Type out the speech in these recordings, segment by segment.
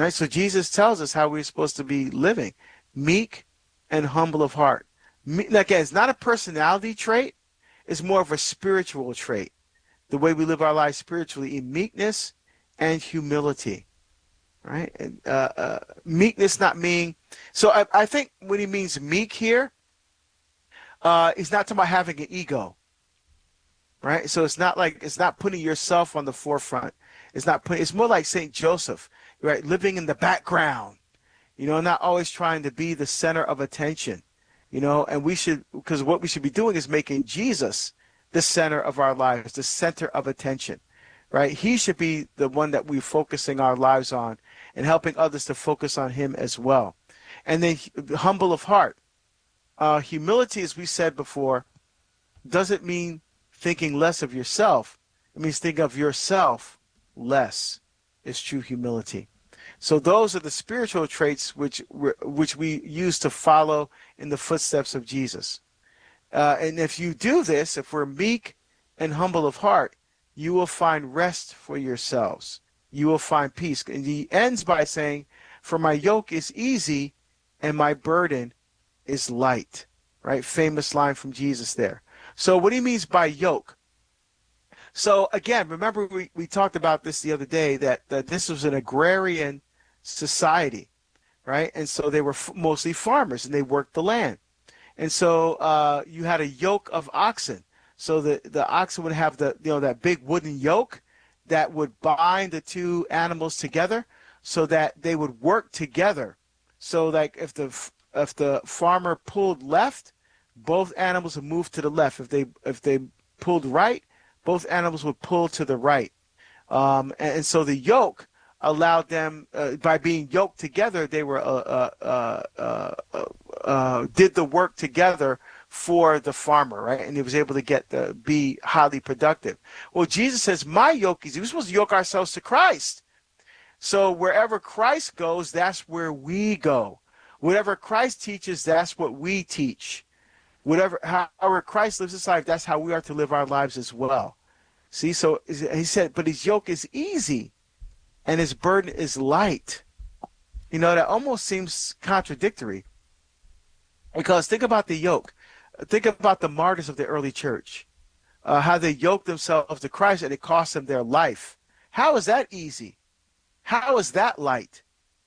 Right? So Jesus tells us how we're supposed to be living, meek and humble of heart. Again, it's not a personality trait. It's more of a spiritual trait. The way we live our lives spiritually in meekness and humility. Right? And, meekness not meaning. So I think when he means meek here, he's not talking about having an ego. Right? So it's not putting yourself on the forefront. It's more like Saint Joseph, right? Living in the background, not always trying to be the center of attention, and because what we should be doing is making Jesus the center of our lives, the center of attention, right? He should be the one that we're focusing our lives on and helping others to focus on him as well. And then humble of heart. Humility, as we said before, doesn't mean thinking less of yourself. It means think of yourself less is true humility. So those are the spiritual traits which we use to follow in the footsteps of Jesus. And if you do this, if we're meek and humble of heart, you will find rest for yourselves. You will find peace. And he ends by saying, "For my yoke is easy and my burden is light." Right? Famous line from Jesus there. So what he means by yoke. So again, remember we talked about this the other day, that this was an agrarian society, right? And so they were mostly farmers and they worked the land. And so you had a yoke of oxen. So the oxen would have that big wooden yoke that would bind the two animals together so that they would work together. So like if the farmer pulled left, both animals would move to the left. If they pulled right, both animals would pull to the right. And so the yoke allowed them, by being yoked together, they were did the work together for the farmer, right? And he was able to be highly productive. Well, Jesus says, "My yoke is." We're supposed to yoke ourselves to Christ. So wherever Christ goes, that's where we go. Whatever Christ teaches, that's what we teach. However Christ lives his life, that's how we are to live our lives as well. See, so he said, but his yoke is easy and his burden is light. That almost seems contradictory, because think about the yoke. Think about the martyrs of the early church, how they yoked themselves to Christ and it cost them their life. How is that easy? How is that light?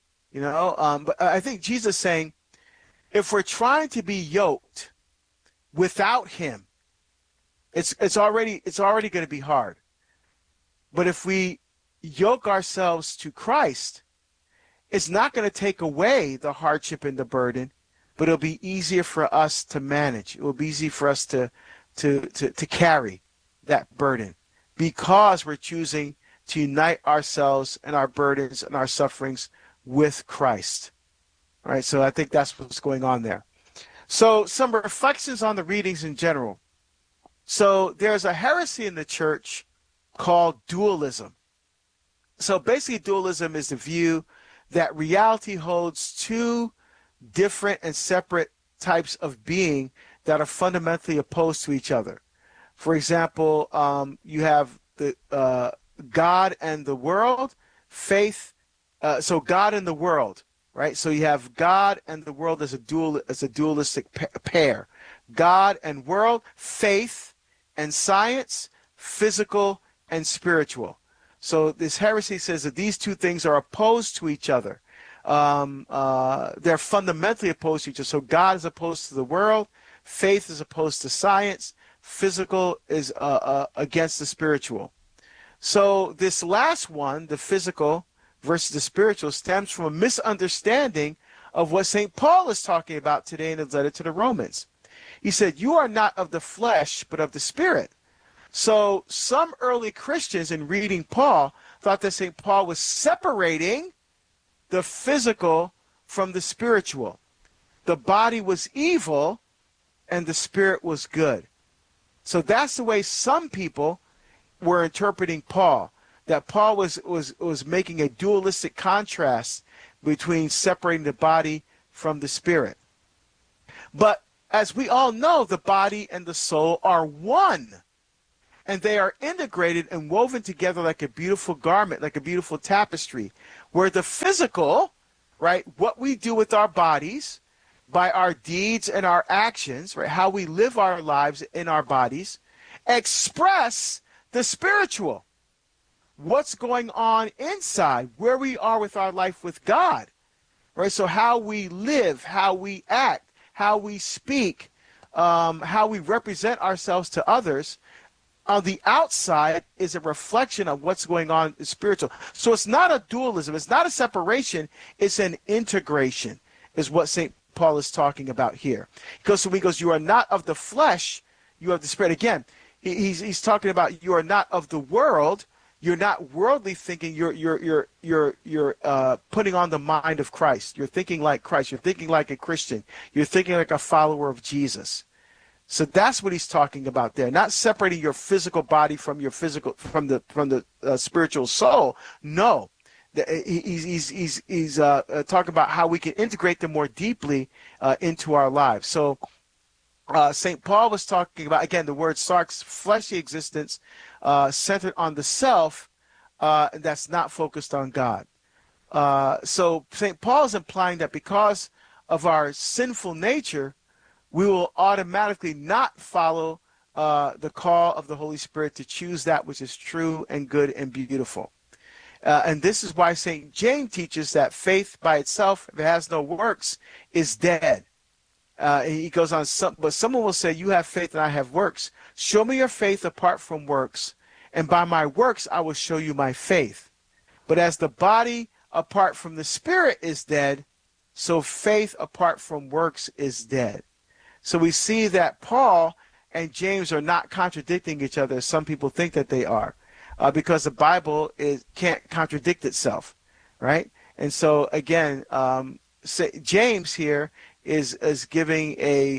But I think Jesus is saying, if we're trying to be yoked without him, it's already going to be hard. But if we yoke ourselves to Christ, it's not going to take away the hardship and the burden, but it'll be easier for us to manage. It will be easy for us to carry that burden, because we're choosing to unite ourselves and our burdens and our sufferings with Christ. All right, so I think that's what's going on there. So some reflections on the readings in general. So there's a heresy in the church called dualism. So basically dualism is the view that reality holds two different and separate types of being that are fundamentally opposed to each other. For example, you have the God and the world, faith. So God and the world, right? So you have God and the world as a dualistic pair. God and world, faith and science, physical and spiritual. So this heresy says that these two things are opposed to each other. They're fundamentally opposed to each other. So God is opposed to the world, faith is opposed to science, physical is against the spiritual. So this last one, the physical versus the spiritual, stems from a misunderstanding of what St. Paul is talking about today in his letter to the Romans. He said, "You are not of the flesh, but of the spirit." So some early Christians, in reading Paul, thought that St. Paul was separating the physical from the spiritual. The body was evil and the spirit was good. So that's the way some people were interpreting Paul, that Paul was making a dualistic contrast between separating the body from the spirit. But as we all know, the body and the soul are one. and they are integrated and woven together like a beautiful garment, like a beautiful tapestry, where the physical, right, what we do with our bodies, by our deeds and our actions, right, how we live our lives in our bodies, express the spiritual. What's going on inside, where we are with our life with God, right? So how we live, how we act, how we speak, how we represent ourselves to others on the outside is a reflection of what's going on in spiritual. So it's not a dualism. It's not a separation. It's an integration is what St. Paul is talking about here. So he goes, you are not of the flesh, you have the spirit. Again, he's talking about you are not of the world. You're not worldly thinking. You're putting on the mind of Christ. You're thinking like Christ. You're thinking like a Christian. You're thinking like a follower of Jesus. So that's what he's talking about there. Not separating your physical body from your physical from the spiritual soul. No, he's talking about how we can integrate them more deeply into our lives. So St. Paul was talking about, again, the word sarx, fleshy existence centered on the self that's not focused on God. So St. Paul is implying that because of our sinful nature, we will automatically not follow the call of the Holy Spirit to choose that which is true and good and beautiful. And this is why St. James teaches that faith by itself, if it has no works, is dead. He goes on, but someone will say, you have faith and I have works. Show me your faith apart from works, and by my works I will show you my faith. But as the body apart from the spirit is dead, so faith apart from works is dead. So we see that Paul and James are not contradicting each other, as some people think that they are, because the Bible can't contradict itself, right? And so again, James here is giving a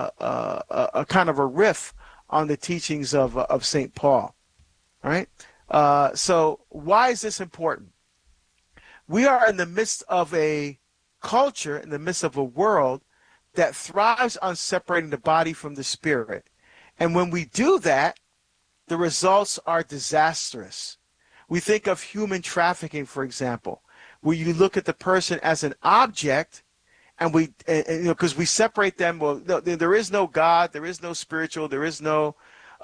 kind of a riff on the teachings of St. Paul, right? So why is this important? We are in the midst of a culture, in the midst of a world that thrives on separating the body from the spirit. And when we do that, the results are disastrous. We think of human trafficking, for example, where you look at the person as an object, and because we separate them. Well, there is no God, there is no spiritual, there is no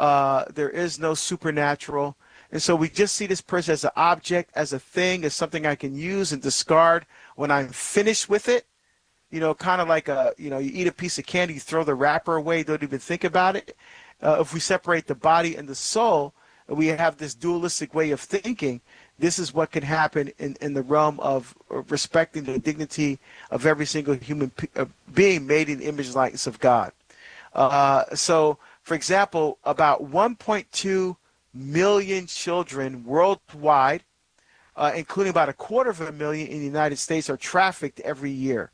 supernatural, and so we just see this person as an object, as a thing, as something I can use and discard when I'm finished with it. Kind of like you eat a piece of candy, you throw the wrapper away, don't even think about it. If we separate the body and the soul, we have this dualistic way of thinking. This is what can happen in the realm of respecting the dignity of every single human being made in the image and likeness of God. So, for example, about 1.2 million children worldwide, including about 250,000 in the United States, are trafficked every year.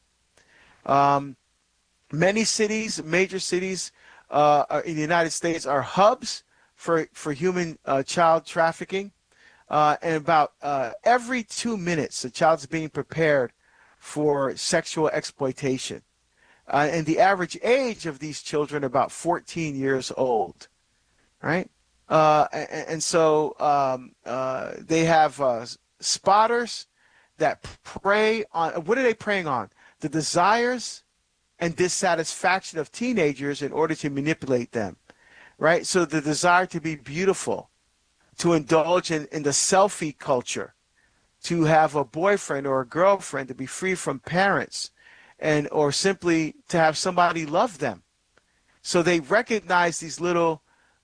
Many cities, major cities in the United States are hubs for human child trafficking. And about every 2 minutes, a child's being prepared for sexual exploitation. And the average age of these children about 14 years old, right? And so they have spotters that prey on, what are they preying on? The desires and dissatisfaction of teenagers in order to manipulate them, right? So the desire to be beautiful, to indulge in the selfie culture, to have a boyfriend or a girlfriend, to be free from parents, or simply to have somebody love them. So they recognize these little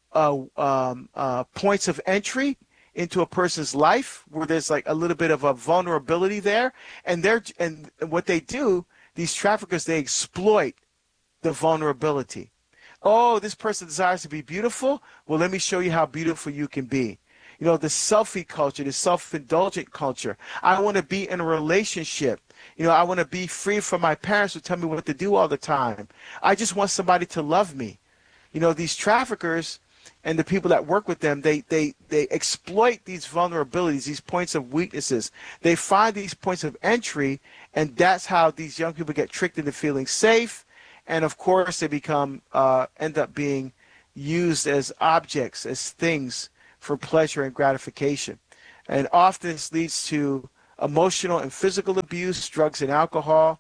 points of entry into a person's life where there's like a little bit of a vulnerability there, and what they do, these traffickers, they exploit the vulnerability. Oh, this person desires to be beautiful. Well, let me show you how beautiful you can be. The selfie culture, the self-indulgent culture. I want to be in a relationship. I want to be free from my parents who tell me what to do all the time. I just want somebody to love me. These traffickers and the people that work with them, they exploit these vulnerabilities, these points of weaknesses. They find these points of entry, and that's how these young people get tricked into feeling safe. And of course, they end up being used as objects, as things for pleasure and gratification. And often this leads to emotional and physical abuse, drugs and alcohol.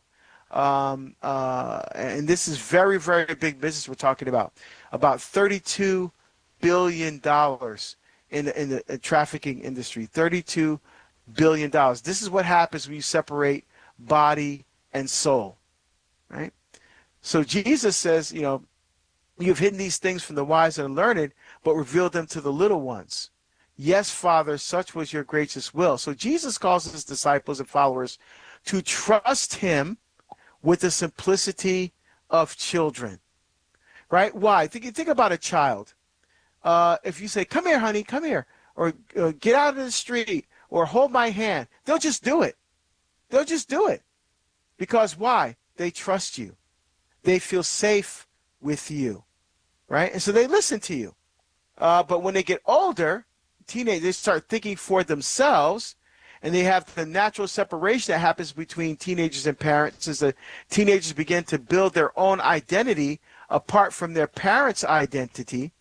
And this is very, very big business we're talking about. About $32 billion in the trafficking industry. $32 billion. This is what happens when you separate body and soul, right? So Jesus says, you've hidden these things from the wise and learned, but revealed them to the little ones. Yes, Father, such was your gracious will. So Jesus calls his disciples and followers to trust him with the simplicity of children, right? Why? Think about a child. If you say, come here, honey, come here, or get out of the street, or hold my hand, they'll just do it. They'll just do it. Because why? They trust you. They feel safe with you, right? And so they listen to you. But when they get older, teenagers, they start thinking for themselves, and they have the natural separation that happens between teenagers and parents as the teenagers begin to build their own identity apart from their parents' identity.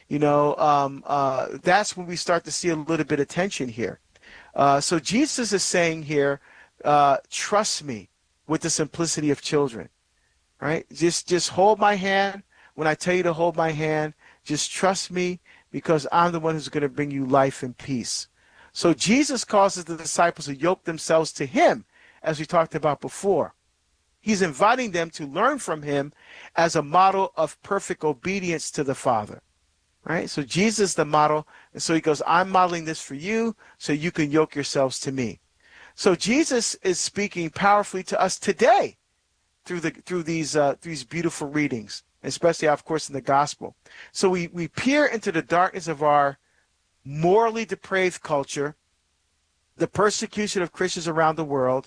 That's when we start to see a little bit of tension here. So Jesus is saying here, trust me with the simplicity of children, right? Just hold my hand when I tell you to hold my hand. Just trust me because I'm the one who's going to bring you life and peace. So Jesus causes the disciples to yoke themselves to him, as we talked about before. He's inviting them to learn from him as a model of perfect obedience to the Father. Right? So Jesus is the model. And so he goes, I'm modeling this for you so you can yoke yourselves to me. So Jesus is speaking powerfully to us today through these beautiful readings, especially, of course, in the gospel. So we peer into the darkness of our morally depraved culture, the persecution of Christians around the world,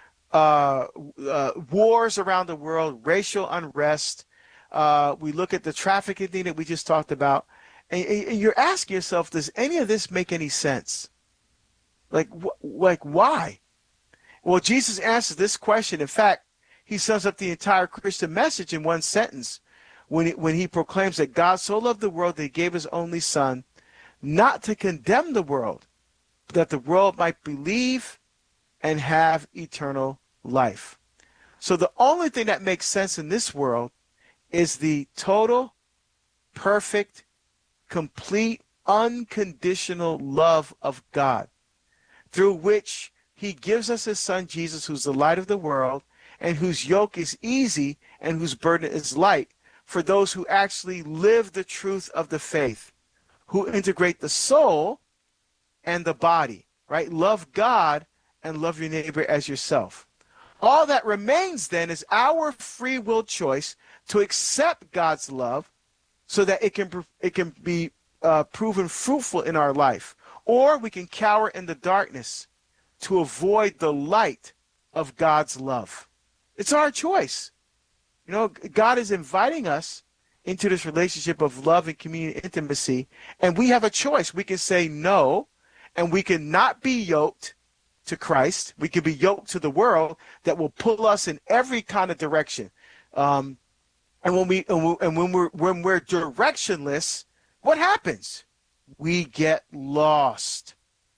wars around the world, racial unrest. We look at the trafficking thing that we just talked about. And you're asking yourself, does any of this make any sense? Like why? Well, Jesus answers this question. In fact, he sums up the entire Christian message in one sentence when he proclaims that God so loved the world that he gave his only son, not to condemn the world, but that the world might believe and have eternal life. So the only thing that makes sense in this world is the total, perfect, complete, unconditional love of God, through which he gives us his son Jesus, who's the light of the world, and whose yoke is easy and whose burden is light, for those who actually live the truth of the faith, who integrate the soul and the body, right? Love God and love your neighbor as yourself. All that remains then is our free will choice to accept God's love so that it can be proven fruitful in our life. Or we can cower in the darkness to avoid the light of God's love. It's our choice. God is inviting us into this relationship of love and community intimacy, and we have a choice. We can say no, and we can not be yoked to Christ. We can be yoked to the world that will pull us in every kind of direction. And when we're directionless, what happens? We get lost.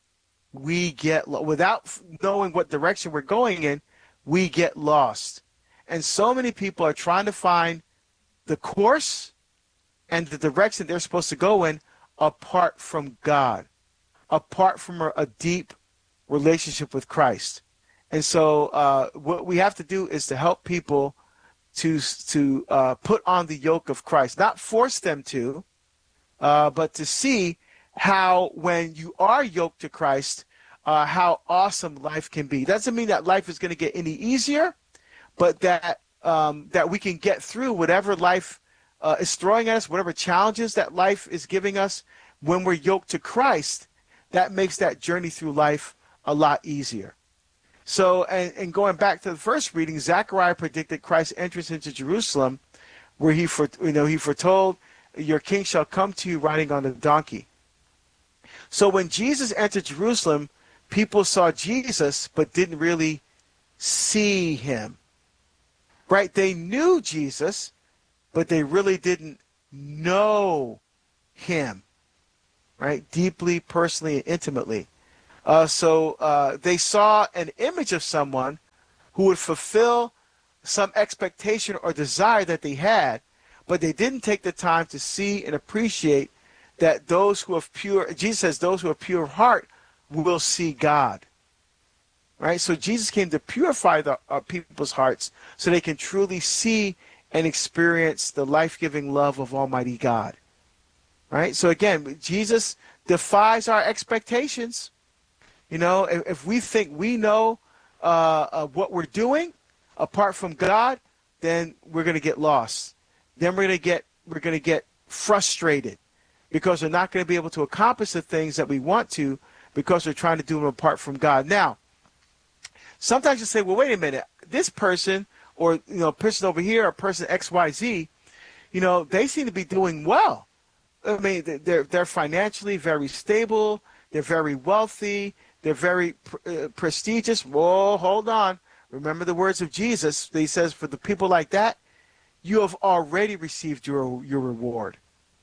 Without knowing what direction we're going in, we get lost. And so many people are trying to find the course and the direction they're supposed to go in apart from God, apart from a deep relationship with Christ. And so what we have to do is to help people to put on the yoke of Christ, not force them to, but to see how when you are yoked to Christ, how awesome life can be. Doesn't mean that life is going to get any easier, but that we can get through whatever life is throwing at us, whatever challenges that life is giving us. When we're yoked to Christ, that makes that journey through life a lot easier. So, and going back to the first reading, Zechariah predicted Christ's entrance into Jerusalem, where he foretold, "Your king shall come to you riding on a donkey." So when Jesus entered Jerusalem, people saw Jesus but didn't really see him. Right? They knew Jesus, but they really didn't know him, right? Deeply, personally, and intimately. So they saw an image of someone who would fulfill some expectation or desire that they had, but they didn't take the time to see and appreciate that those who have pure, Jesus says, those who have pure heart will see God. Right? So Jesus came to purify the people's hearts so they can truly see and experience the life-giving love of Almighty God. Right? So again, Jesus defies our expectations. You know, if we think we know what we're doing apart from God, then we're going to get lost. Then we're going to get frustrated because we're not going to be able to accomplish the things that we want to because we're trying to do them apart from God. Now, sometimes you say, well, wait a minute, this person or, person over here or person XYZ, they seem to be doing well. I mean, they're financially very stable. They're very wealthy. They're very prestigious. Whoa, hold on. Remember the words of Jesus. He says, for the people like that, you have already received your reward.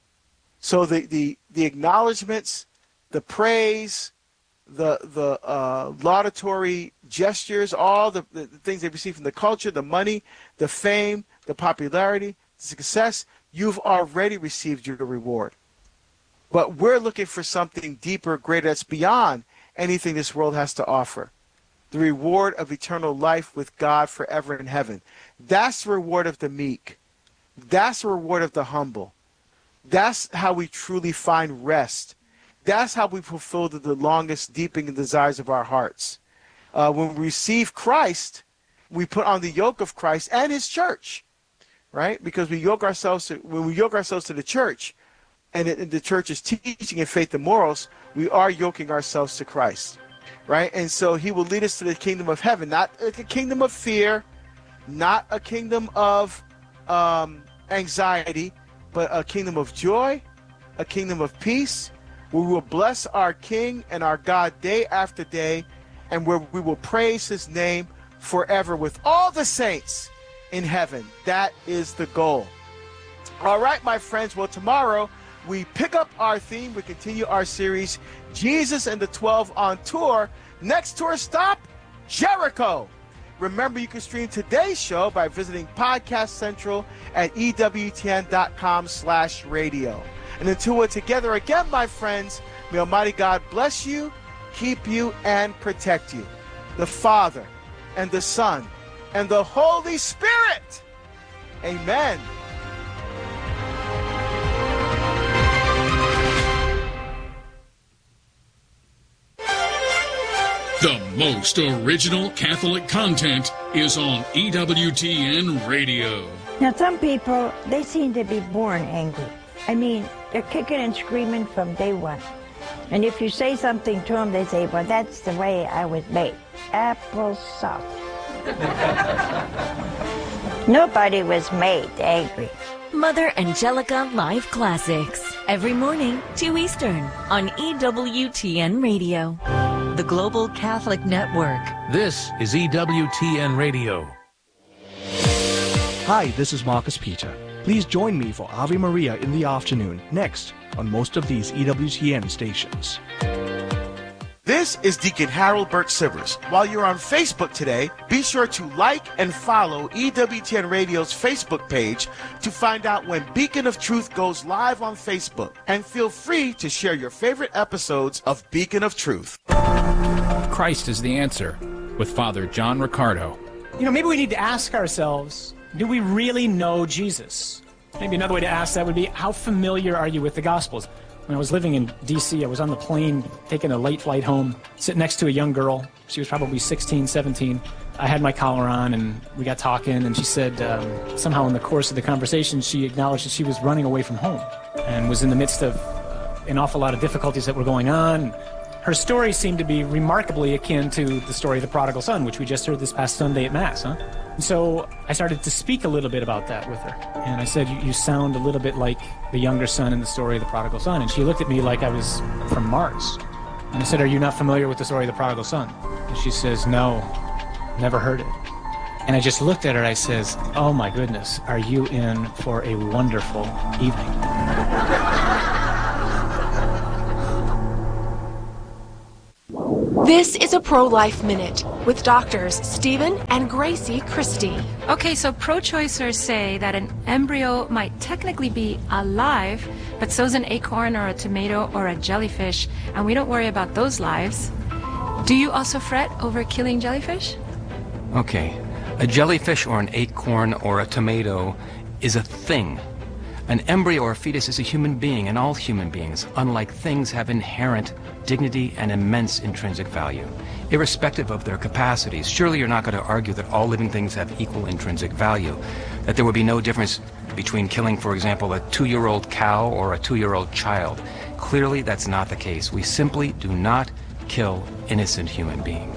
So the acknowledgments, the praise, the laudatory gestures, all the things they receive from the culture, the money, the fame, the popularity, the success, you've already received your reward. But we're looking for something deeper, greater, that's beyond anything this world has to offer. The reward of eternal life with God forever in heaven. That's the reward of the meek. That's the reward of the humble. That's how we truly find rest. That's how we fulfill the longest, deepening desires of our hearts. When we receive Christ, we put on the yoke of Christ and his church, right? Because when we yoke ourselves to the church, and the church is teaching in faith and morals, we are yoking ourselves to Christ, right? And so he will lead us to the kingdom of heaven, not a kingdom of fear, not a kingdom of anxiety, but a kingdom of joy, a kingdom of peace, where we will bless our King and our God day after day, and where we will praise his name forever with all the saints in heaven. That is the goal. All right, my friends. Well, tomorrow we pick up our theme. We continue our series, Jesus and the 12 on tour. Next tour stop, Jericho. Remember, you can stream today's show by visiting Podcast Central at EWTN.com/radio. And until we're together again, my friends, may Almighty God bless you, keep you, and protect you. The Father, and the Son, and the Holy Spirit. Amen. The most original Catholic content is on EWTN Radio. Now, some people, they seem to be born angry. I mean, they're kicking and screaming from day one. And if you say something to them, they say, well, that's the way I was made. Applesauce. Nobody was made angry. Mother Angelica Live Classics. Every morning, 2 Eastern, on EWTN Radio. The Global Catholic Network. This is EWTN Radio. Hi, this is Marcus Peter. Please join me for Ave Maria in the afternoon, next on most of these EWTN stations. This is Deacon Harold Burt Sivers. While you're on Facebook today, be sure to like and follow EWTN Radio's Facebook page to find out when Beacon of Truth goes live on Facebook. And feel free to share your favorite episodes of Beacon of Truth. Christ is the answer, with Father John Riccardo. Maybe we need to ask ourselves, do we really know Jesus? Maybe another way to ask that would be, how familiar are you with the Gospels? When I was living in D.C., I was on the plane taking a late flight home, sitting next to a young girl. She was probably 16, 17. I had my collar on, and we got talking, and she said somehow in the course of the conversation, she acknowledged that she was running away from home and was in the midst of an awful lot of difficulties that were going on. Her story seemed to be remarkably akin to the story of the prodigal son, which we just heard this past Sunday at Mass, huh? And so I started to speak a little bit about that with her. And I said, you sound a little bit like the younger son in the story of the prodigal son. And she looked at me like I was from Mars. And I said, are you not familiar with the story of the prodigal son? And she says, no, never heard it. And I just looked at her, I says, "Oh my goodness, are you in for a wonderful evening?" This is a Pro-Life Minute with doctors Stephen and Gracie Christie. Okay, so pro-choicers say that an embryo might technically be alive, but so's an acorn or a tomato or a jellyfish, and we don't worry about those lives. Do you also fret over killing jellyfish? Okay, a jellyfish or an acorn or a tomato is a thing. An embryo or a fetus is a human being, and all human beings, unlike things, have inherent dignity and immense intrinsic value, irrespective of their capacities. Surely you're not going to argue that all living things have equal intrinsic value, that there would be no difference between killing, for example, a 2-year-old cow or a 2-year-old child. Clearly that's not the case. We simply do not kill innocent human beings.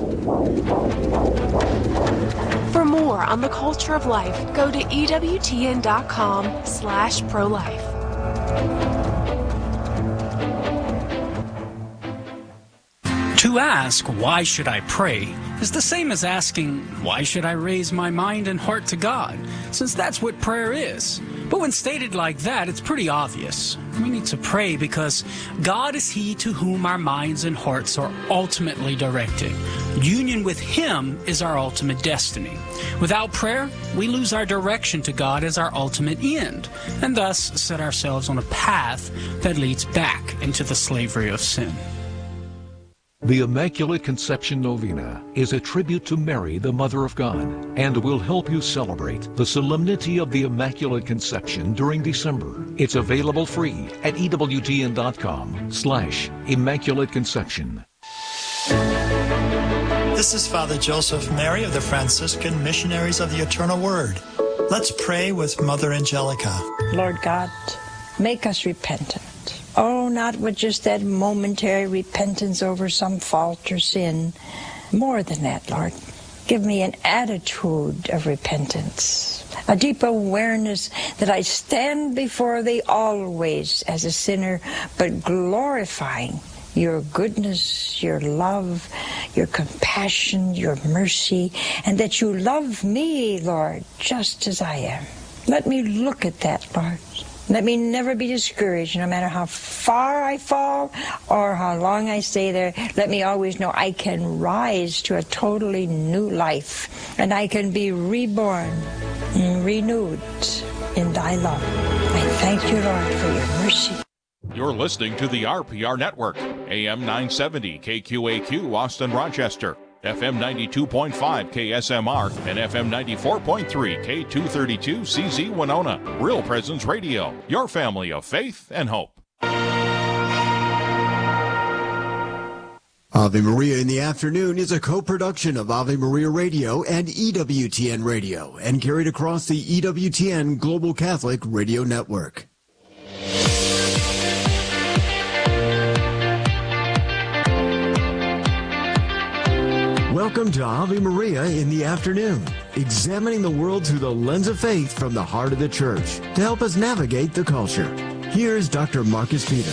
For more on the culture of life, go to EWTN.com/prolife. To ask, why should I pray, is the same as asking, why should I raise my mind and heart to God, since that's what prayer is. But when stated like that, it's pretty obvious. We need to pray because God is He to whom our minds and hearts are ultimately directed. Union with Him is our ultimate destiny. Without prayer, we lose our direction to God as our ultimate end, and thus set ourselves on a path that leads back into the slavery of sin. The Immaculate Conception Novena is a tribute to Mary, the Mother of God, and will help you celebrate the solemnity of the Immaculate Conception during December. It's available free at EWTN.com/Immaculate Conception. This is Father Joseph Mary of the Franciscan Missionaries of the Eternal Word. Let's pray with Mother Angelica. Lord God, make us repentant. Oh, not with just that momentary repentance over some fault or sin. More than that, Lord. Give me an attitude of repentance, a deep awareness that I stand before Thee always as a sinner, but glorifying Your goodness, Your love, Your compassion, Your mercy, and that You love me, Lord, just as I am. Let me look at that, Lord. Let me never be discouraged, no matter how far I fall or how long I stay there. Let me always know I can rise to a totally new life, and I can be reborn and renewed in Thy love. I thank You, Lord, for Your mercy. You're listening to the RPR Network, AM 970 KQAQ Austin Rochester, FM 92.5 KSMR, and FM 94.3 K232 CZ Winona. Real Presence Radio, your family of faith and hope. Ave Maria in the Afternoon is a co-production of Ave Maria Radio and EWTN Radio, and carried across the EWTN Global Catholic Radio Network. Welcome to Ave Maria in the Afternoon, examining the world through the lens of faith from the heart of the Church to help us navigate the culture. Here's Dr. Marcus Peter.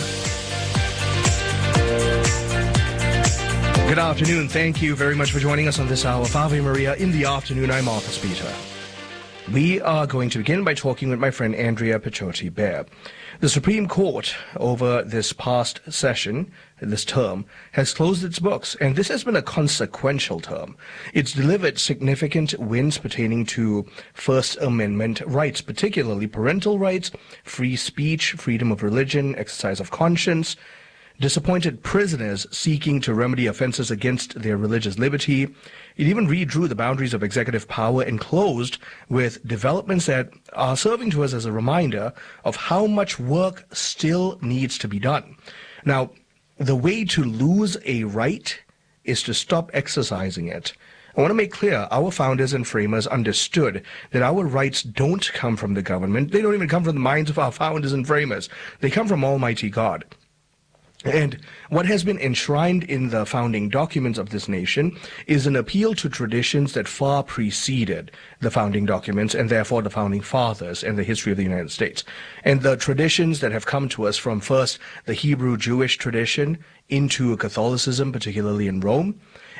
Good afternoon. Thank you very much for joining us on this hour of Ave Maria in the Afternoon. I'm Marcus Peter. We are going to begin by talking with my friend Andrea Picciotti-Bear. The Supreme Court, over this past session, this term, has closed its books, and this has been a consequential term. It's delivered significant wins pertaining to First Amendment rights, particularly parental rights, free speech, freedom of religion, exercise of conscience, disappointed prisoners seeking to remedy offenses against their religious liberty. It even redrew the boundaries of executive power and closed with developments that are serving to us as a reminder of how much work still needs to be done. Now, the way to lose a right is to stop exercising it. I want to make clear, our founders and framers understood that our rights don't come from the government. They don't even come from the minds of our founders and framers. They come from Almighty God. And what has been enshrined in the founding documents of this nation is an appeal to traditions that far preceded the founding documents and therefore the founding fathers and the history of the United States. And the traditions that have come to us from first the Hebrew Jewish tradition into Catholicism, particularly in Rome,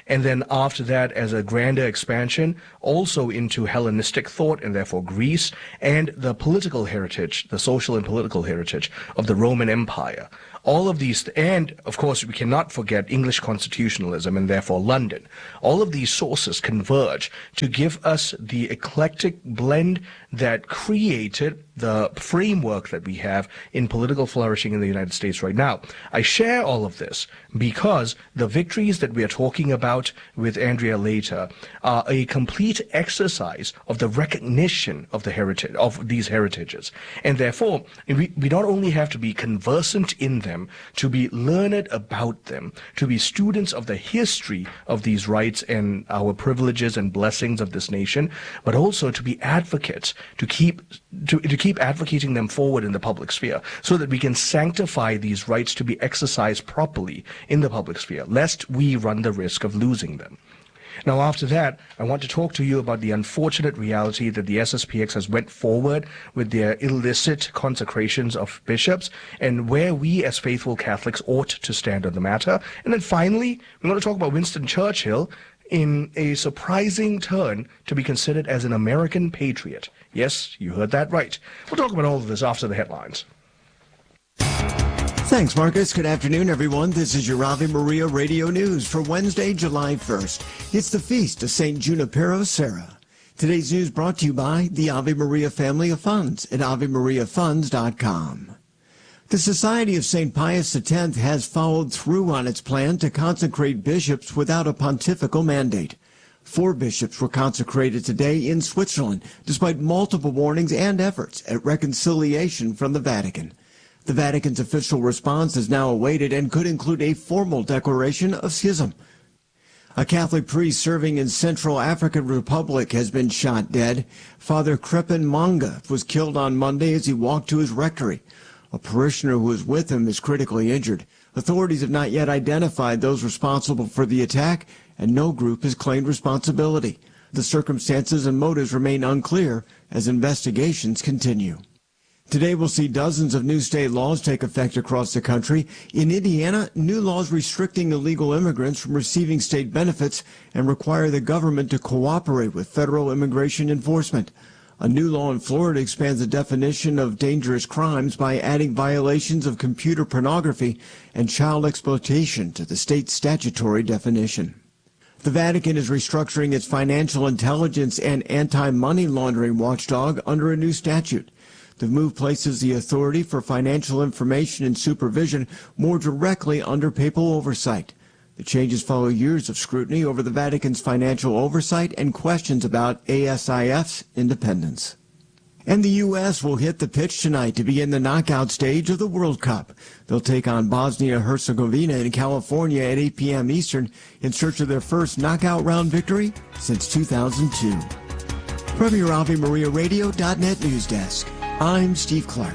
and then after that as a grander expansion also into Hellenistic thought and therefore Greece, and the political heritage, the social and political heritage of the Roman Empire. All of these, and of course we cannot forget English constitutionalism and therefore London. All of these sources converge to give us the eclectic blend that created the framework that we have in political flourishing in the United States right now. I share all of this because the victories that we are talking about with Andrea later are a complete exercise of the recognition of the heritage, of these heritages. And therefore, we not only have to be conversant in them, to be learned about them, to be students of the history of these rights and our privileges and blessings of this nation, but also to be advocates, to keep advocating them forward in the public sphere so that we can sanctify these rights to be exercised properly in the public sphere, lest we run the risk of losing them. Now, after that, I want to talk to you about the unfortunate reality that the SSPX has went forward with their illicit consecrations of bishops and where we as faithful Catholics ought to stand on the matter. And then finally, we're going to talk about Winston Churchill in a surprising turn to be considered as an American patriot. Yes, you heard that right. We'll talk about all of this after the headlines. Thanks, Marcus. Good afternoon, everyone. This is your Ave Maria Radio News for Wednesday, July 1st. It's the feast of St. Junipero Serra. Today's news brought to you by the Ave Maria Family of Funds at AveMariaFunds.com. The Society of St. Pius X has followed through on its plan to consecrate bishops without a pontifical mandate. 4 bishops were consecrated today in Switzerland, despite multiple warnings and efforts at reconciliation from the Vatican. The Vatican's official response is now awaited and could include a formal declaration of schism. A Catholic priest serving in Central African Republic has been shot dead. Father Crepin Manga was killed on Monday as he walked to his rectory. A parishioner who was with him is critically injured. Authorities have not yet identified those responsible for the attack, and no group has claimed responsibility. The circumstances and motives remain unclear as investigations continue. Today we'll see dozens of new state laws take effect across the country. In Indiana, new laws restricting illegal immigrants from receiving state benefits and require the government to cooperate with federal immigration enforcement. A new law in Florida expands the definition of dangerous crimes by adding violations of computer pornography and child exploitation to the state's statutory definition. The Vatican is restructuring its financial intelligence and anti-money laundering watchdog under a new statute. The move places the authority for financial information and supervision more directly under papal oversight. The changes follow years of scrutiny over the Vatican's financial oversight and questions about ASIF's independence. And the U.S. will hit the pitch tonight to begin the knockout stage of the World Cup. They'll take on Bosnia-Herzegovina in California at 8 p.m. Eastern in search of their first knockout round victory since 2002. From your AveMariaRadio.net news desk, I'm Steve Clark.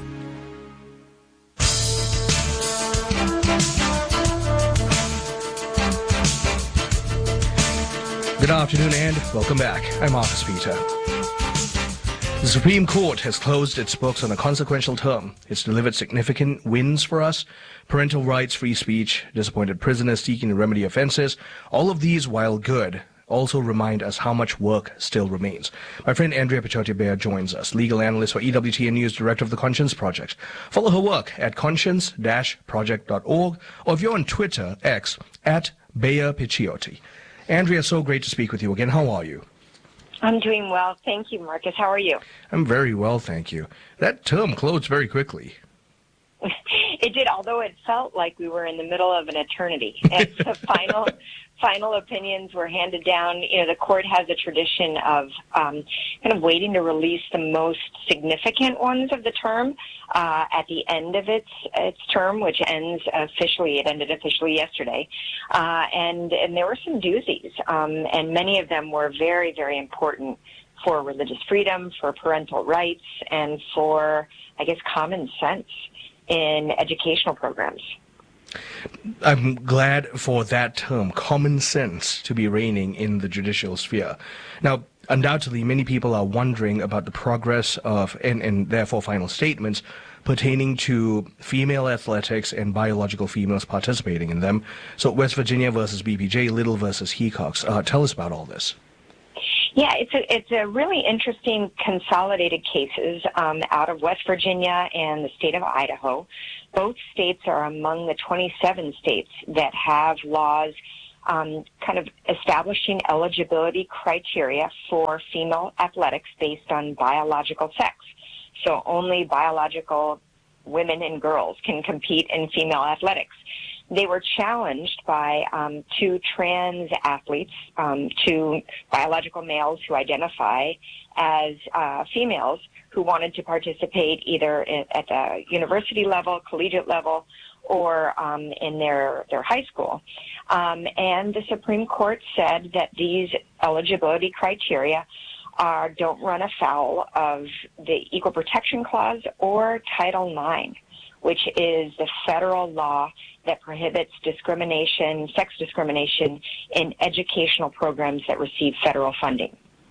Good afternoon and welcome back. I'm Marcus Peter. The Supreme Court has closed its books on a consequential term. It's delivered significant wins for us. Parental rights, free speech, disappointed prisoners seeking to remedy offenses. All of these, while good, also remind us how much work still remains. My friend Andrea Pichotti-Bear joins us, legal analyst for EWTN News, director of the Conscience Project. Follow her work at conscience-project.org, or if you're on Twitter, X, at Bear Picciotti. Andrea, so great to speak with you again. How are you? I'm doing well. Thank you, Marcus. How are you? I'm very well, thank you. That term closed very quickly. It did, although it felt like we were in the middle of an eternity. And the final opinions were handed down. You know, the court has a tradition of kind of waiting to release the most significant ones of the term at the end of its term, which ends officially. It ended officially yesterday, and there were some doozies, and many of them were very, very important for religious freedom, for parental rights, and for, I guess, common sense in educational programs. I'm glad for that term, common sense, to be reigning in the judicial sphere. Now, undoubtedly, many people are wondering about the progress of, and therefore final statements, pertaining to female athletics and biological females participating in them. So West Virginia versus BPJ, Little versus Hecox. Tell us about all this. Yeah, it's a really interesting consolidated cases out of West Virginia and the state of Idaho. Both states are among the 27 states that have laws kind of establishing eligibility criteria for female athletics based on biological sex. So only biological women and girls can compete in female athletics. They were challenged by two trans athletes, two biological males who identify as females who wanted to participate either at the university level, collegiate level, or in their high school. And the Supreme Court said that these eligibility criteria don't run afoul of the Equal Protection Clause or Title IX, which is the federal law that prohibits discrimination, sex discrimination, in educational programs that receive federal funding.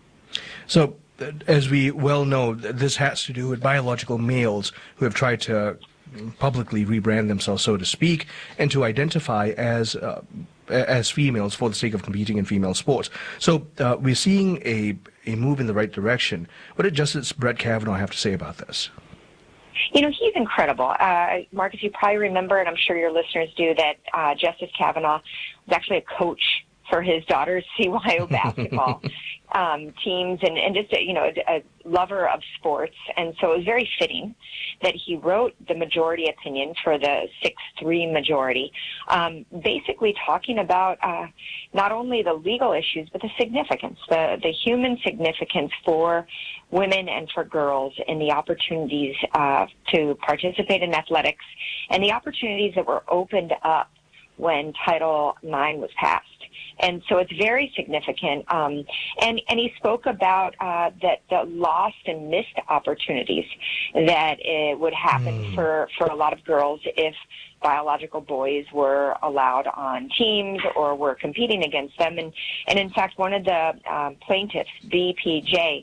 So, as we well know, this has to do with biological males who have tried to publicly rebrand themselves, so to speak, and to identify as females for the sake of competing in female sports. So we're seeing a move in the right direction. What did Justice Brett Kavanaugh have to say about this? You know, he's incredible. Marcus, you probably remember, and I'm sure your listeners do, that Justice Kavanaugh was actually a coach for his daughter's CYO basketball teams, and just a lover of sports. And so it was very fitting that he wrote the majority opinion for the 6-3 majority, basically talking about not only the legal issues, but the significance, the human significance for women and for girls in the opportunities to participate in athletics and the opportunities that were opened up when Title IX was passed. And so it's very significant. And he spoke about that the lost and missed opportunities that would happen for a lot of girls if biological boys were allowed on teams or were competing against them. And in fact, one of the plaintiffs, BPJ,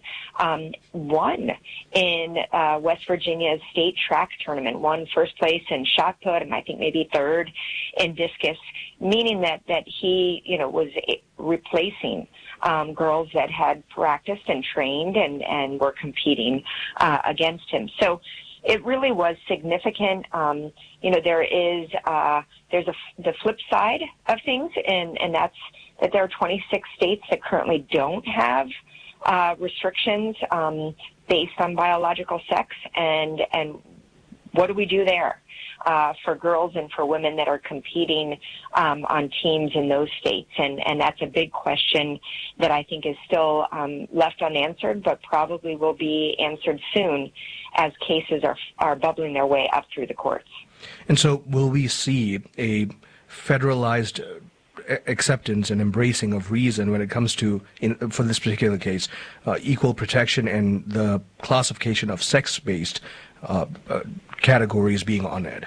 won in West Virginia's state track tournament, won first place in shot put and I think maybe third in discus, meaning that he, was replacing girls that had practiced and trained and were competing against him. So it really was significant. There's the flip side of things, and that's that there are 26 states that currently don't have restrictions based on biological sex, and what do we do there for girls and for women that are competing on teams in those states? And that's a big question that I think is still left unanswered, but probably will be answered soon as cases are bubbling their way up through the courts. And so will we see a federalized acceptance and embracing of reason when it comes to, for this particular case, equal protection and the classification of sex-based categories being honored?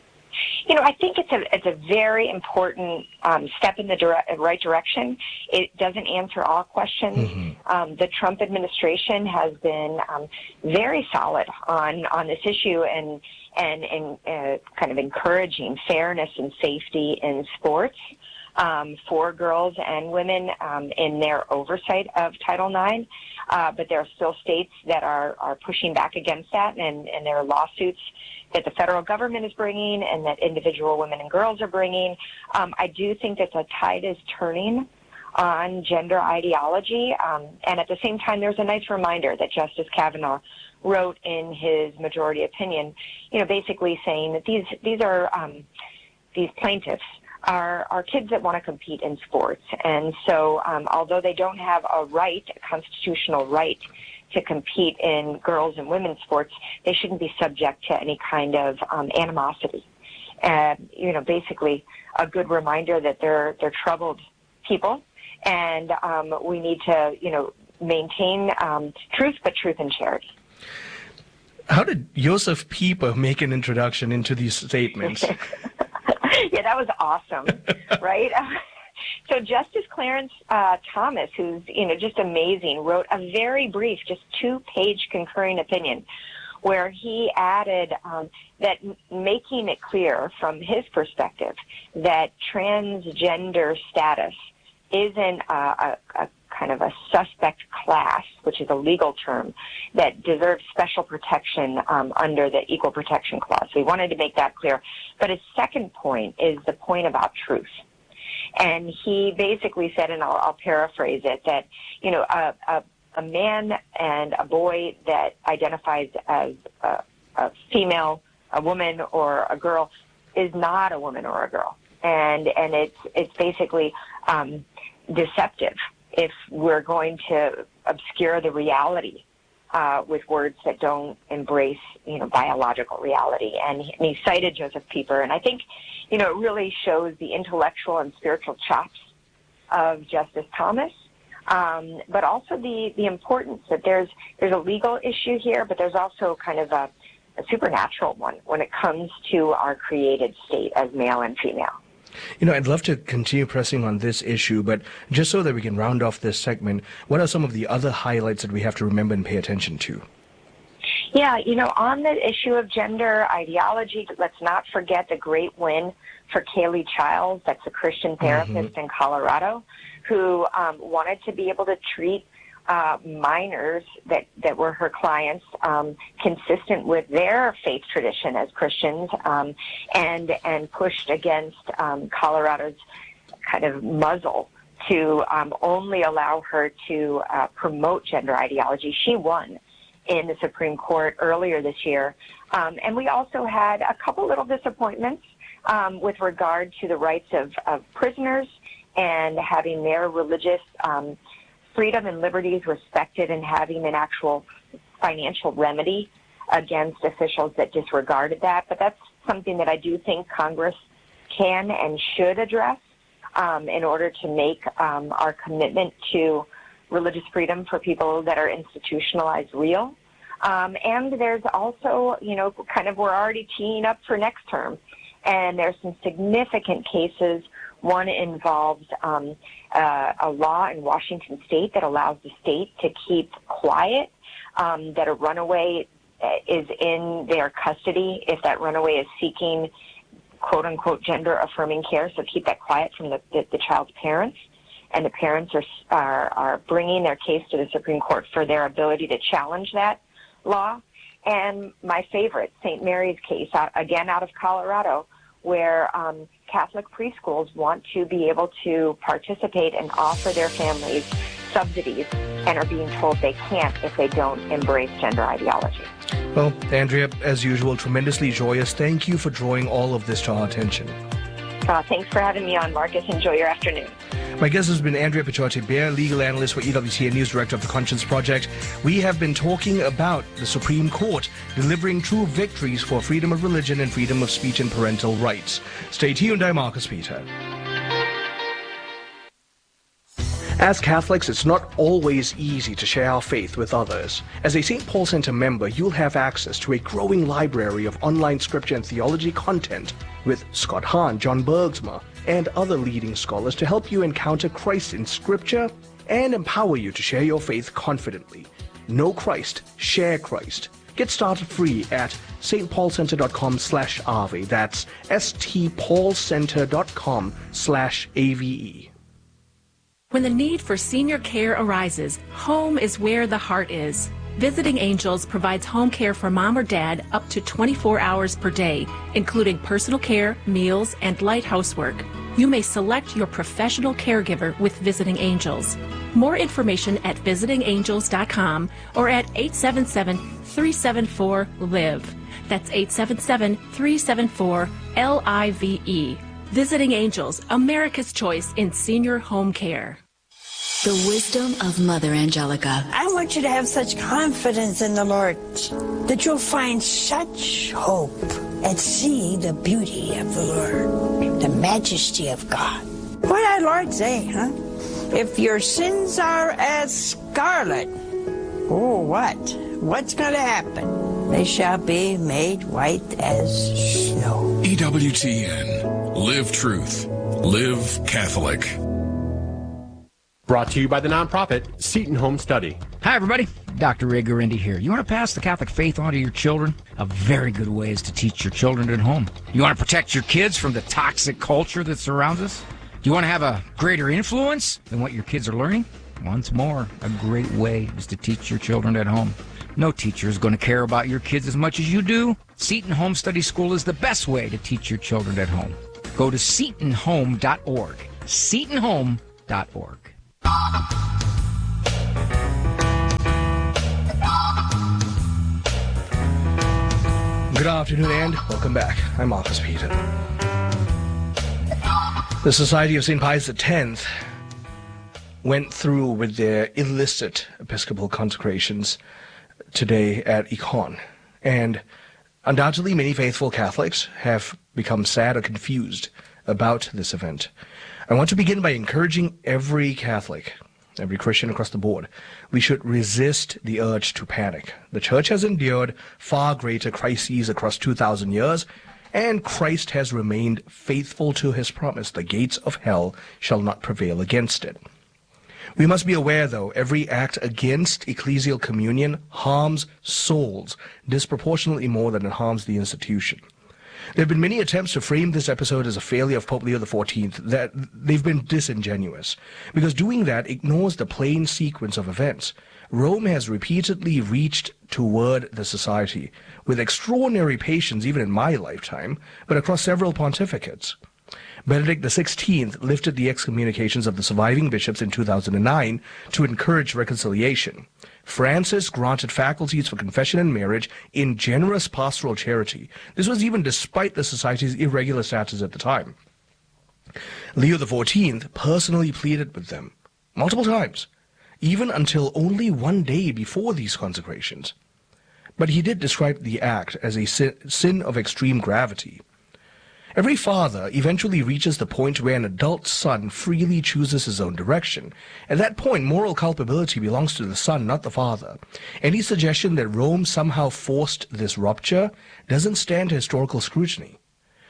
I think it's a very important step in the right direction. It doesn't answer all questions. The Trump administration has been very solid on this issue and kind of encouraging fairness and safety in sports for girls and women in their oversight of Title IX. But there are still states that are pushing back against that, and there are lawsuits that the federal government is bringing and that individual women and girls are bringing. I do think that the tide is turning on gender ideology, and at the same time, there's a nice reminder that Justice Kavanaugh wrote in his majority opinion, basically saying that these plaintiffs are kids that want to compete in sports. And so although they don't have a constitutional right to compete in girls and women's sports, they shouldn't be subject to any kind of animosity. And, basically a good reminder that they're troubled people, and we need to, maintain truth, but truth and charity. How did Josef Pieper make an introduction into these statements? Yeah, that was awesome, right? So Justice Clarence Thomas, who's just amazing, wrote a very brief, just 2-page concurring opinion where he added that making it clear from his perspective that transgender status isn't a kind of a suspect class, which is a legal term, that deserves special protection under the Equal Protection Clause. So he wanted to make that clear. But his second point is the point about truth. And he basically said, and I'll paraphrase it, that, you know, a man and a boy that identifies as a female, a woman, or a girl is not a woman or a girl. And it's basically deceptive if we're going to obscure the reality with words that don't embrace, you know, biological reality. And he cited Joseph Pieper, and I think, you know, it really shows the intellectual and spiritual chops of Justice Thomas, but also the importance that there's a legal issue here, but there's also kind of a supernatural one when it comes to our created state as male and female. You know, I'd love to continue pressing on this issue, but just so that we can round off this segment, what are some of the other highlights that we have to remember and pay attention to? Yeah, you know, on the issue of gender ideology, let's not forget the great win for Kaylee Childs, that's a Christian therapist in Colorado, who wanted to be able to treat minors that were her clients consistent with their faith tradition as Christians, and pushed against Colorado's kind of muzzle to only allow her to promote gender ideology. She won in the Supreme Court earlier this year. And we also had a couple little disappointments with regard to the rights of prisoners and having their religious freedom and liberties respected and having an actual financial remedy against officials that disregarded that. But that's something that I do think Congress can and should address in order to make our commitment to religious freedom for people that are institutionalized real. And there's also, you know, kind of we're already teeing up for next term. And there's some significant cases. One involves a law in Washington State that allows the state to keep quiet that a runaway is in their custody if that runaway is seeking, quote-unquote, gender-affirming care, so keep that quiet from the child's parents. And the parents are bringing their case to the Supreme Court for their ability to challenge that law. And my favorite, St. Mary's case, again out of Colorado, where Catholic preschools want to be able to participate and offer their families subsidies and are being told they can't if they don't embrace gender ideology. Well, Andrea, as usual, tremendously joyous. Thank you for drawing all of this to our attention. Thanks for having me on, Marcus. Enjoy your afternoon. My guest has been Andrea Pichote-Bear, legal analyst for EWTN News, director of the Conscience Project. We have been talking about the Supreme Court delivering true victories for freedom of religion and freedom of speech and parental rights. Stay tuned. I'm Marcus Peter. As Catholics, it's not always easy to share our faith with others. As a St. Paul Center member, you'll have access to a growing library of online scripture and theology content with Scott Hahn, John Bergsma, and other leading scholars to help you encounter Christ in Scripture and empower you to share your faith confidently. Know Christ, share Christ. Get started free at stpaulcenter.com/ave. That's stpaulcenter.com/ave. When the need for senior care arises, home is where the heart is. Visiting Angels provides home care for mom or dad up to 24 hours per day, including personal care, meals, and light housework. You may select your professional caregiver with Visiting Angels. More information at visitingangels.com or at 877-374-LIVE. That's 877-374-LIVE. Visiting Angels, America's choice in senior home care. The wisdom of Mother Angelica. I want you to have such confidence in the Lord that you'll find such hope and see the beauty of the Lord, the majesty of God. What did our Lord say, huh? If your sins are as scarlet, oh, what? What's going to happen? They shall be made white as snow. EWTN. Live truth. Live Catholic. Brought to you by the nonprofit Seton Home Study. Hi, everybody. Dr. Ray Guarendi here. You want to pass the Catholic faith on to your children? A very good way is to teach your children at home. You want to protect your kids from the toxic culture that surrounds us? Do you want to have a greater influence than what your kids are learning? Once more, a great way is to teach your children at home. No teacher is going to care about your kids as much as you do. Seton Home Study School is the best way to teach your children at home. Go to setonhome.org. setonhome.org. Good afternoon and welcome back. I'm Marcus Peter. The Society of St. Pius X went through with their illicit episcopal consecrations today at Econ. And undoubtedly many faithful Catholics have become sad or confused about this event. I want to begin by encouraging every Catholic, every Christian across the board, we should resist the urge to panic. The Church has endured far greater crises across 2,000 years, and Christ has remained faithful to his promise. The gates of hell shall not prevail against it. We must be aware, though, every act against ecclesial communion harms souls disproportionately more than it harms the institution. There have been many attempts to frame this episode as a failure of Pope Leo XIV, that they've been disingenuous, because doing that ignores the plain sequence of events. Rome has repeatedly reached toward the society with extraordinary patience, even in my lifetime, but across several pontificates. Benedict XVI lifted the excommunications of the surviving bishops in 2009 to encourage reconciliation. Francis granted faculties for confession and marriage in generous pastoral charity. This was even despite the society's irregular status at the time. Leo XIV personally pleaded with them multiple times, even until only one day before these consecrations. But he did describe the act as a sin of extreme gravity. Every father eventually reaches the point where an adult son freely chooses his own direction. At that point, moral culpability belongs to the son, not the father. Any suggestion that Rome somehow forced this rupture doesn't stand to historical scrutiny.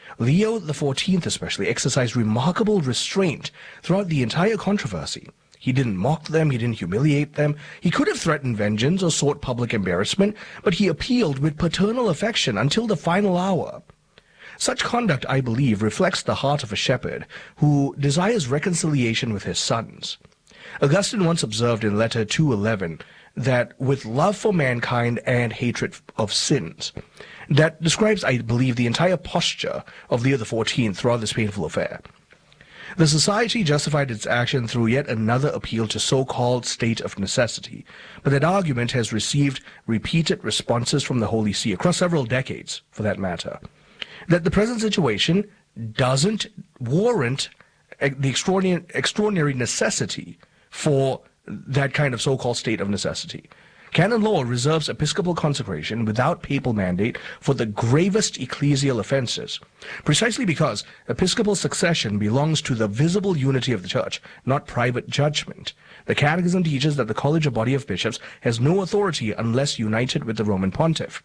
Leo XIV especially exercised remarkable restraint throughout the entire controversy. He didn't mock them, he didn't humiliate them. He could have threatened vengeance or sought public embarrassment, but he appealed with paternal affection until the final hour. Such conduct, I believe, reflects the heart of a shepherd who desires reconciliation with his sons. Augustine once observed in Letter 211 that with love for mankind and hatred of sins, that describes, I believe, the entire posture of Leo XIV throughout this painful affair. The society justified its action through yet another appeal to so-called state of necessity, but that argument has received repeated responses from the Holy See across several decades, for that matter. That the present situation doesn't warrant the extraordinary necessity for that kind of so-called state of necessity. Canon law reserves episcopal consecration without papal mandate for the gravest ecclesial offenses, precisely because episcopal succession belongs to the visible unity of the Church, not private judgment. The Catechism teaches that the College or Body of Bishops has no authority unless united with the Roman Pontiff.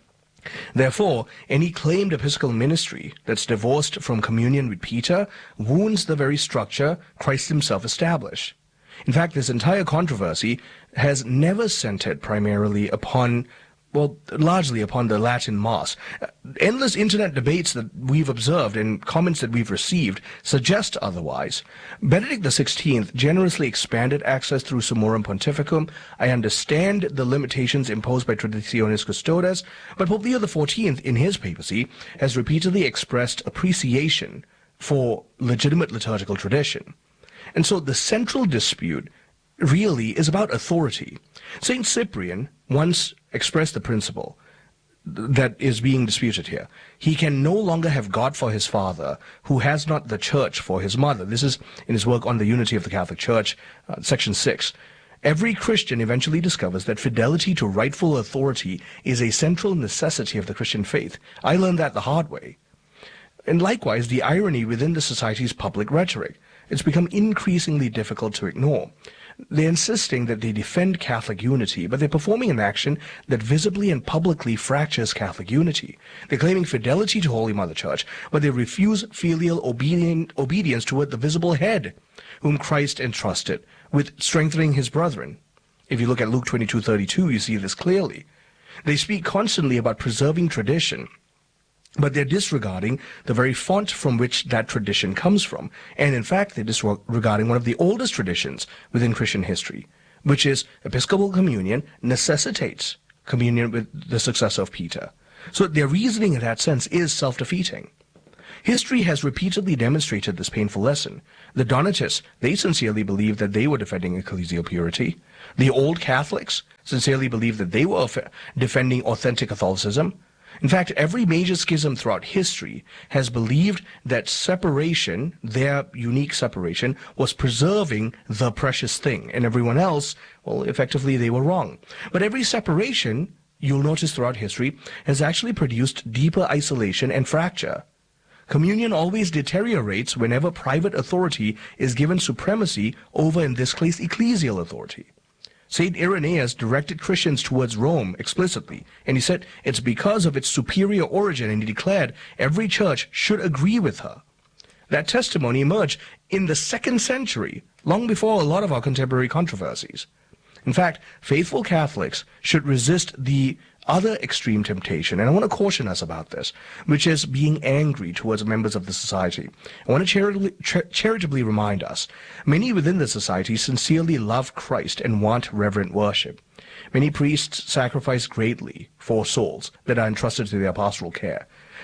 Therefore, any claimed episcopal ministry that's divorced from communion with Peter wounds the very structure Christ himself established. In fact, this entire controversy has never centered primarily upon, well, largely upon the Latin Mass. Endless internet debates that we've observed and comments that we've received suggest otherwise. Benedict XVI generously expanded access through Summorum Pontificum. I understand the limitations imposed by Traditionis Custodes, but Pope Leo XIV, in his papacy, has repeatedly expressed appreciation for legitimate liturgical tradition. And so the central dispute really is about authority. St. Cyprian once expressed the principle that is being disputed here. He can no longer have God for his father who has not the Church for his mother. This is in his work on the unity of the Catholic Church, section 6. Every Christian eventually discovers that fidelity to rightful authority is a central necessity of the Christian faith. I learned that the hard way. And likewise, the irony within the society's public rhetoric. It's become increasingly difficult to ignore. They're insisting that they defend Catholic unity, but they're performing an action that visibly and publicly fractures Catholic unity. They're claiming fidelity to Holy Mother Church, but they refuse filial obedience toward the visible head, whom Christ entrusted with strengthening his brethren. If you look at Luke 22:32, you see this clearly. They speak constantly about preserving tradition, but they're disregarding the very font from which that tradition comes from. And in fact, they're disregarding one of the oldest traditions within Christian history, which is Episcopal communion necessitates communion with the successor of Peter. So their reasoning in that sense is self-defeating. History has repeatedly demonstrated this painful lesson. The Donatists, they sincerely believed that they were defending ecclesial purity. The Old Catholics sincerely believed that they were defending authentic Catholicism. In fact, every major schism throughout history has believed that separation, their unique separation, was preserving the precious thing, and everyone else, well, effectively they were wrong. But every separation, you'll notice throughout history, has actually produced deeper isolation and fracture. Communion always deteriorates whenever private authority is given supremacy over, in this case, ecclesial authority. St. Irenaeus directed Christians towards Rome explicitly, and he said it's because of its superior origin, and he declared every church should agree with her. That testimony emerged in the 2nd century, long before a lot of our contemporary controversies. In fact, faithful Catholics should resist the other extreme temptation, and I want to caution us about this, which is being angry towards members of the society. I want to charitably remind us, many within the society sincerely love Christ and want reverent worship. Many priests sacrifice greatly for souls that are entrusted to their pastoral care.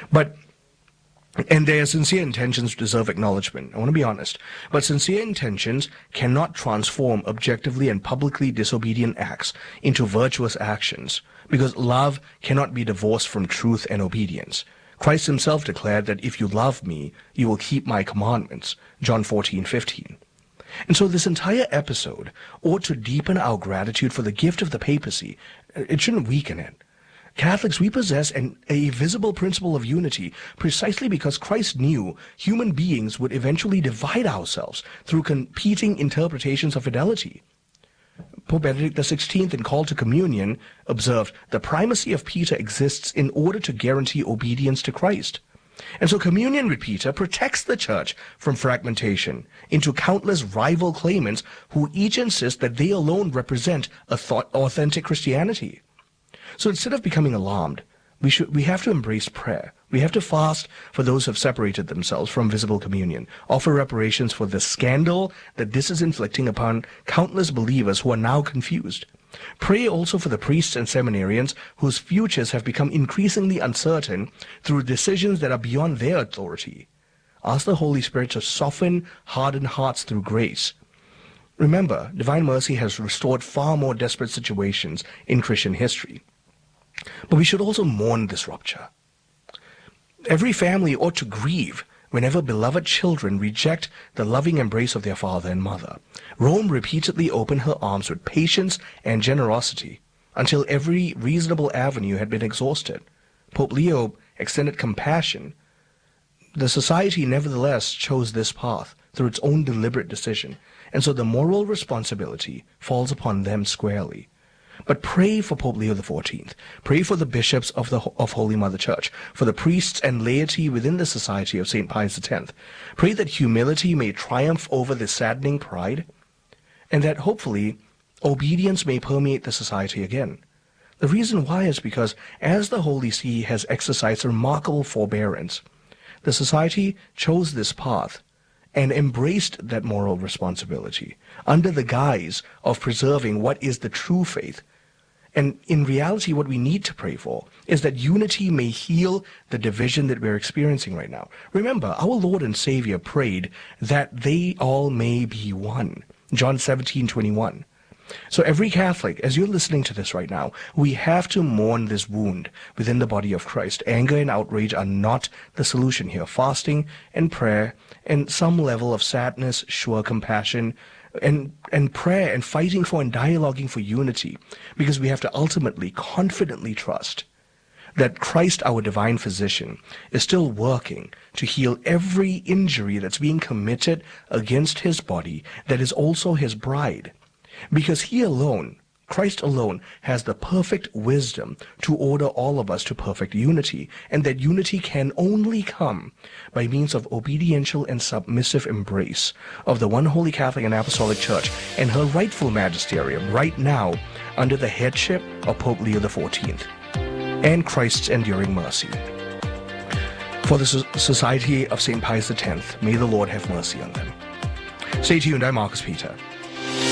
And their sincere intentions deserve acknowledgement. I want to be honest. But sincere intentions cannot transform objectively and publicly disobedient acts into virtuous actions, because love cannot be divorced from truth and obedience. Christ himself declared that if you love me, you will keep my commandments. John 14:15. And so this entire episode ought to deepen our gratitude for the gift of the papacy. It shouldn't weaken it. Catholics, we possess a visible principle of unity precisely because Christ knew human beings would eventually divide ourselves through competing interpretations of fidelity. Pope Benedict XVI, in Call to Communion, observed, the primacy of Peter exists in order to guarantee obedience to Christ. And so communion with Peter protects the church from fragmentation into countless rival claimants who each insist that they alone represent authentic Christianity. So instead of becoming alarmed, we have to embrace prayer. We have to fast for those who have separated themselves from visible communion, offer reparations for the scandal that this is inflicting upon countless believers who are now confused. Pray also for the priests and seminarians whose futures have become increasingly uncertain through decisions that are beyond their authority. Ask the Holy Spirit to soften hardened hearts through grace. Remember, divine mercy has restored far more desperate situations in Christian history. But we should also mourn this rupture. Every family ought to grieve whenever beloved children reject the loving embrace of their father and mother. Rome repeatedly opened her arms with patience and generosity until every reasonable avenue had been exhausted. Pope Leo extended compassion. The society nevertheless chose this path through its own deliberate decision, and so the moral responsibility falls upon them squarely. But pray for Pope Leo XIV. Pray for the bishops of Holy Mother Church, for the priests and laity within the Society of St. Pius X. Pray that humility may triumph over this saddening pride, and that hopefully obedience may permeate the society again. The reason why is because as the Holy See has exercised remarkable forbearance, the society chose this path and embraced that moral responsibility under the guise of preserving what is the true faith. And in reality, what we need to pray for is that unity may heal the division that we're experiencing right now. Remember, our Lord and Savior prayed that they all may be one. John 17:21. So every Catholic, as you're listening to this right now, we have to mourn this wound within the body of Christ. Anger and outrage are not the solution here. Fasting and prayer and some level of sadness, sure compassion, and prayer and fighting for and dialoguing for unity, because we have to ultimately, confidently trust that Christ, our divine physician, is still working to heal every injury that's being committed against his body that is also his bride. Because he alone Christ alone has the perfect wisdom to order all of us to perfect unity, and that unity can only come by means of obediential and submissive embrace of the one holy Catholic and Apostolic Church and her rightful magisterium right now under the headship of Pope Leo XIV and Christ's enduring mercy. For the Society of St. Pius X, may the Lord have mercy on them. Stay tuned, I'm Marcus Peter.